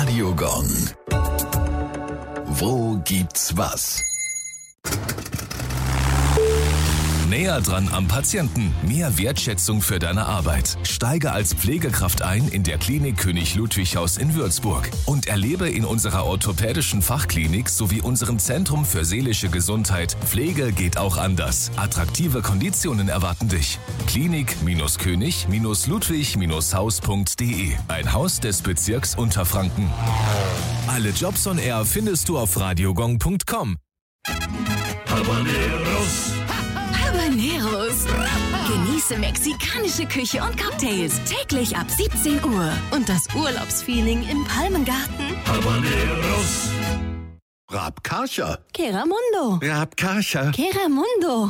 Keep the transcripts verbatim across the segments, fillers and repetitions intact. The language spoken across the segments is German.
Radiogong. Wo gibt's was? Näher dran am Patienten. Mehr Wertschätzung für deine Arbeit. Steige als Pflegekraft ein in der Klinik König Ludwig Haus in Würzburg und erlebe in unserer orthopädischen Fachklinik sowie unserem Zentrum für seelische Gesundheit Pflege geht auch anders. Attraktive Konditionen erwarten dich. Klinik-König-Ludwig-Haus punkt de. Ein Haus des Bezirks Unterfranken. Alle Jobs on Air findest du auf radiogong punkt com. Habaneros. Habaneros. Genieße mexikanische Küche und Cocktails täglich ab siebzehn Uhr. Und das Urlaubsfeeling im Palmengarten. Habaneros. Rabkarcher. Keramundo. Rabkarcher. Keramundo.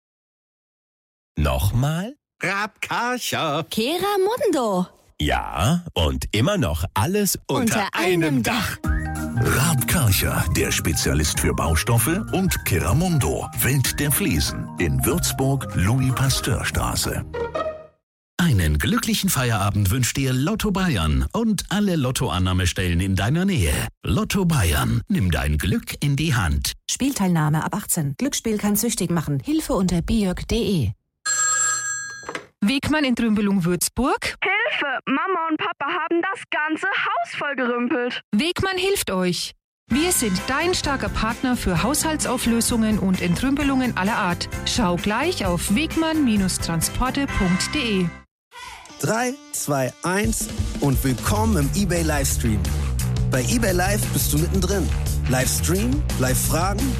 Nochmal? Rabkarcher. Keramundo. Ja, und immer noch alles unter, Unter einem Dach. Rabkarcher, der Spezialist für Baustoffe, und Keramundo, Welt der Fliesen, in Würzburg, Louis-Pasteur-Straße. Einen glücklichen Feierabend wünscht dir Lotto Bayern und alle Lottoannahmestellen in deiner Nähe. Lotto Bayern, nimm dein Glück in die Hand. Spielteilnahme ab achtzehn. Glücksspiel kann süchtig machen. Hilfe unter biog punkt de. Wegmann in Trümbelung Würzburg. Hilfe! Mama und Papa haben das ganze Haus vollgerümpelt. Wegmann hilft euch. Wir sind dein starker Partner für Haushaltsauflösungen und Entrümpelungen aller Art. Schau gleich auf wegmann Transporte punkt de. drei, zwei, eins und willkommen im eBay Livestream. Bei eBay Live bist du mittendrin. Livestream, Live-Fragen,